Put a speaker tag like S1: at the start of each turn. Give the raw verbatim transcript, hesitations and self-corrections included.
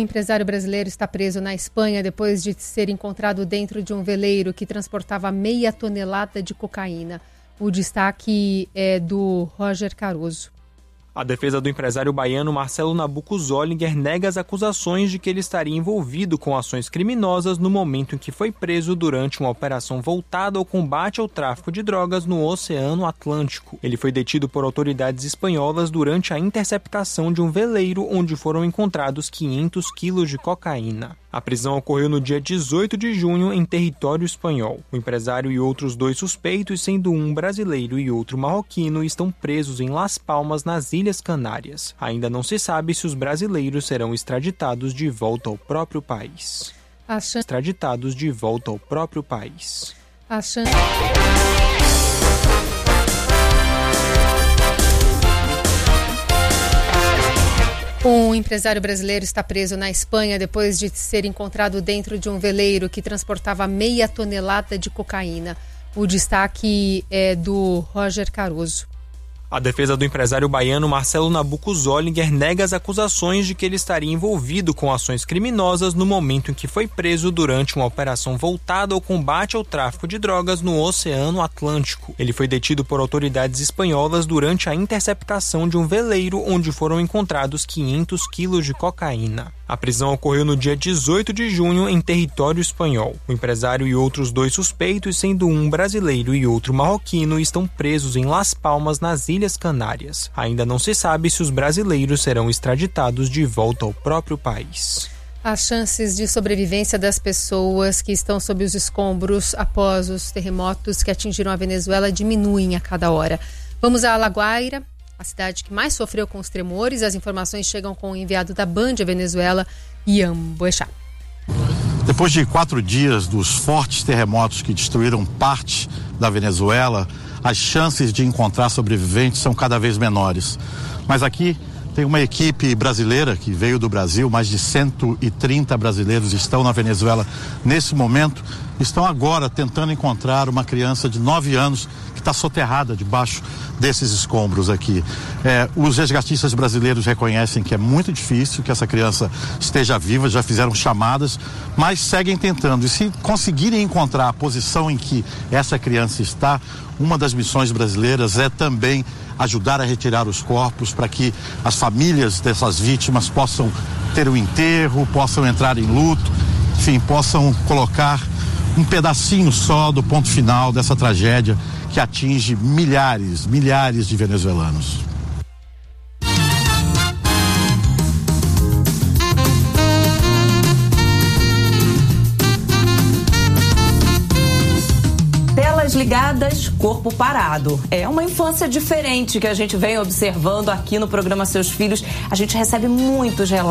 S1: empresário brasileiro está preso na Espanha depois de ser encontrado dentro de um veleiro que transportava meia tonelada de cocaína. O destaque é do Roger Caruso.
S2: A defesa do empresário baiano Marcelo Nabuco Zollinger nega as acusações de que ele estaria envolvido com ações criminosas no momento em que foi preso durante uma operação voltada ao combate ao tráfico de drogas no Oceano Atlântico. Ele foi detido por autoridades espanholas durante a interceptação de um veleiro onde foram encontrados quinhentos quilos de cocaína. A prisão ocorreu no dia dezoito de junho em território espanhol. O empresário e outros dois suspeitos, sendo um brasileiro e outro marroquino, estão presos em Las Palmas, nas Ilhas Canárias. Ainda não se sabe se os brasileiros serão extraditados de volta ao próprio país.
S1: A chan...
S2: Extraditados de volta ao próprio país.
S1: A chan... Um empresário brasileiro está preso na Espanha depois de ser encontrado dentro de um veleiro que transportava meia tonelada de cocaína. O destaque é do Roger Caruso.
S2: A defesa do empresário baiano Marcelo Nabuco Zollinger nega as acusações de que ele estaria envolvido com ações criminosas no momento em que foi preso durante uma operação voltada ao combate ao tráfico de drogas no Oceano Atlântico. Ele foi detido por autoridades espanholas durante a interceptação de um veleiro onde foram encontrados quinhentos quilos de cocaína. A prisão ocorreu no dia dezoito de junho em território espanhol. O empresário e outros dois suspeitos, sendo um brasileiro e outro marroquino, estão presos em Las Palmas, nas Ilhas Canárias. Ainda não se sabe se os brasileiros serão extraditados de volta ao próprio país.
S1: As chances de sobrevivência das pessoas que estão sob os escombros após os terremotos que atingiram a Venezuela diminuem a cada hora. Vamos a Alaguaira, a cidade que mais sofreu com os tremores. As informações chegam com o enviado da Band à Venezuela, Ian Boechat.
S3: Depois de quatro dias dos fortes terremotos que destruíram parte da Venezuela, as chances de encontrar sobreviventes são cada vez menores. Mas aqui tem uma equipe brasileira que veio do Brasil, mais de cento e trinta brasileiros estão na Venezuela nesse momento, estão agora tentando encontrar uma criança de nove anos que está soterrada debaixo desses escombros aqui. É, os resgatistas brasileiros reconhecem que é muito difícil que essa criança esteja viva, já fizeram chamadas, mas seguem tentando. E se conseguirem encontrar a posição em que essa criança está, uma das missões brasileiras é também ajudar a retirar os corpos para que as famílias dessas vítimas possam ter um enterro, possam entrar em luto, enfim, possam colocar um pedacinho só do ponto final dessa tragédia que atinge milhares, milhares de venezuelanos.
S4: Telas ligadas, corpo parado. É uma infância diferente que a gente vem observando aqui no programa Seus Filhos. A gente recebe muitos relatos